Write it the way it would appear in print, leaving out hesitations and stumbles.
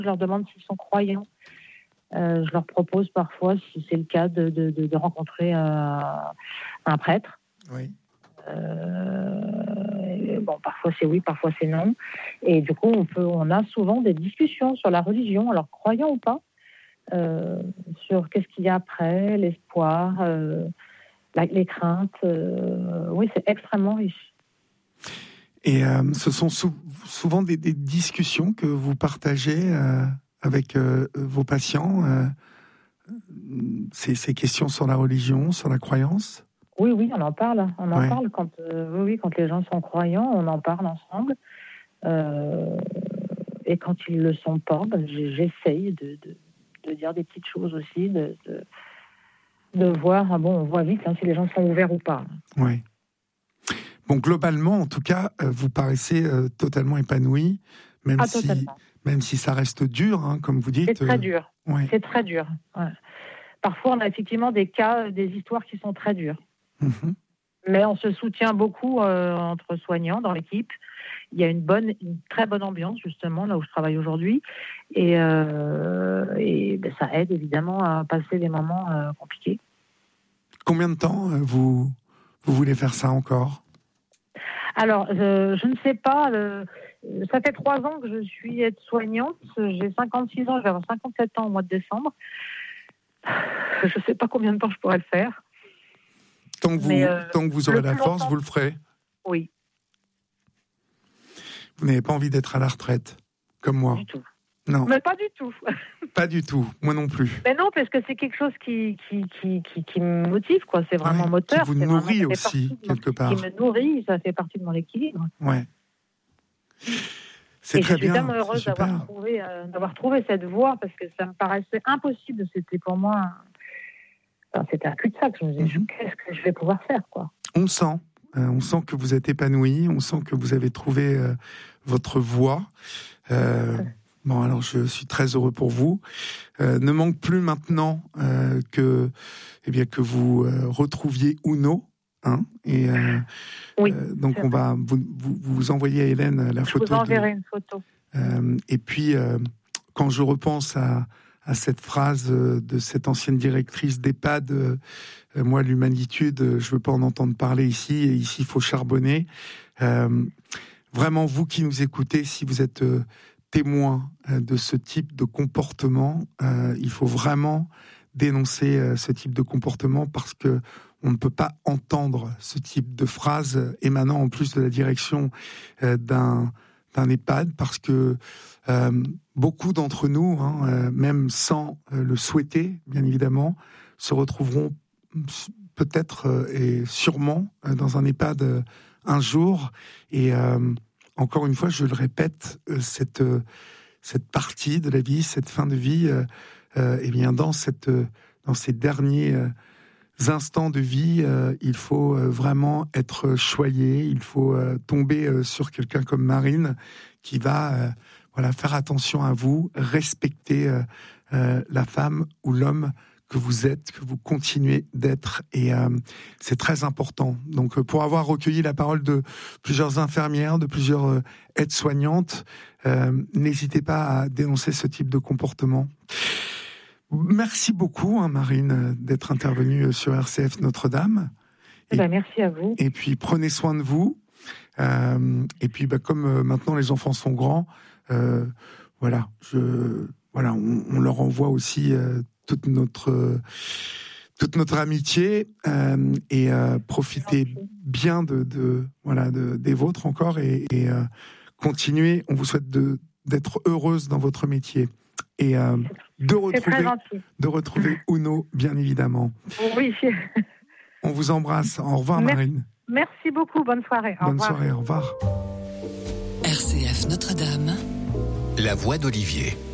Je leur demande s'ils sont croyants. Je leur propose parfois, si c'est le cas, de rencontrer un prêtre. Oui. Bon, parfois c'est oui, parfois c'est non. Et du coup, on a souvent des discussions sur la religion, alors croyant ou pas, sur qu'est-ce qu'il y a après, l'espoir, les craintes. Oui, c'est extrêmement riche. Et ce sont souvent des discussions que vous partagez avec vos patients, ces questions sur la religion, sur la croyance? Oui, on en parle. On en parle quand les gens sont croyants, on en parle ensemble. Et quand ils le sont pas, j'essaye de dire des petites choses aussi, de voir. On voit vite si les gens sont ouverts ou pas. Oui. Bon, globalement, en tout cas, vous paraissez totalement épanoui, même si ça reste dur, hein, comme vous dites. C'est très dur. Ouais. C'est très dur. Ouais. Parfois, on a effectivement des cas, des histoires qui sont très dures. Mm-hmm. Mais on se soutient beaucoup entre soignants dans l'équipe. Il y a une très bonne ambiance, justement, là où je travaille aujourd'hui. Et ça aide, évidemment, à passer des moments compliqués. Combien de temps vous voulez faire ça encore ? Alors, je ne sais pas. Ça fait 3 ans que je suis aide-soignante. J'ai 56 ans, je vais avoir 57 ans au mois de décembre. Je ne sais pas combien de temps je pourrais le faire. Tant que vous aurez la force, vous le ferez. Oui. Vous n'avez pas envie d'être à la retraite, comme moi? Du tout. Non. Mais pas du tout. Pas du tout, moi non plus. Mais non, parce que c'est quelque chose qui me motive, quoi. C'est vraiment moteur. Qui vous nourrit aussi, quelque part. Qui me nourrit, ça fait partie de mon équilibre. Ouais. C'est très bien. Je suis tellement heureuse d'avoir trouvé cette voie, parce que ça me paraissait impossible. C'était pour moi... c'était un cul-de-sac. Je me disais, qu'est-ce que je vais pouvoir faire, quoi. On sent que vous êtes épanoui, on sent que vous avez trouvé votre voie. Bon, alors je suis très heureux pour vous. Ne manque plus maintenant que vous retrouviez Uno. Hein, et oui, donc on va vous envoyer à Hélène la photo. Je vous enverrai une photo. Et puis quand je repense à cette phrase de cette ancienne directrice d'EHPAD, moi l'humanitude, je veux pas en entendre parler ici, et ici il faut charbonner. Vraiment, vous qui nous écoutez, si vous êtes témoin de ce type de comportement, il faut vraiment dénoncer ce type de comportement, parce que on ne peut pas entendre ce type de phrase émanant en plus de la direction d'un EHPAD, parce que beaucoup d'entre nous, même sans le souhaiter, bien évidemment, se retrouveront peut-être et sûrement dans un EHPAD un jour. Et encore une fois, je le répète, cette partie de la vie, cette fin de vie, dans ces derniers instants de vie, il faut vraiment être choyé, il faut tomber sur quelqu'un comme Marine qui va faire attention à vous, respecter la femme ou l'homme que vous êtes, que vous continuez d'être, et c'est très important. Donc pour avoir recueilli la parole de plusieurs infirmières, de plusieurs aides-soignantes, n'hésitez pas à dénoncer ce type de comportement. Merci beaucoup, Marine, d'être intervenue sur RCF Notre-Dame. Merci à vous. Et puis, prenez soin de vous. Et puis, comme maintenant les enfants sont grands, on leur envoie aussi toute notre amitié, et profitez bien des vôtres encore, et continuez. On vous souhaite d'être heureuse dans votre métier. Et de retrouver Uno, bien évidemment. Oui. On vous embrasse. Au revoir, Marine. Merci beaucoup. Bonne soirée. Bonne soirée. Au revoir. RCF Notre-Dame. La voix d'Olivier.